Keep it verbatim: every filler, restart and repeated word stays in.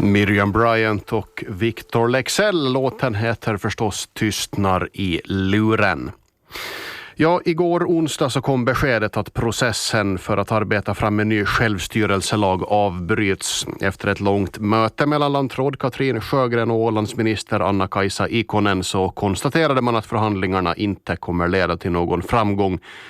Miriam Bryant och Victor Leksell. Låten heter förstås Tystnar i luren. Ja, igår onsdag så kom beskedet att processen för att arbeta fram en ny självstyrelselag avbryts. Efter ett långt möte mellan landråd Katrin Sjögren och Ålandsminister Anna-Kaisa Ikonen så konstaterade man att förhandlingarna inte kommer leda till någon framgång